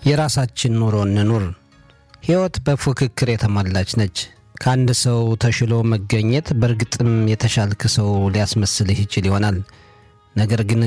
የራሳችን ኑሮ እንኑር። ሕይወት በፉክክር የተሞላች ነች። ከአንድ ሰው ተሽሎ መገኘት በእርግጥም የተሻልክ ሰው ሊያስመስልህ ይችል ይሆናል። ነገር ግን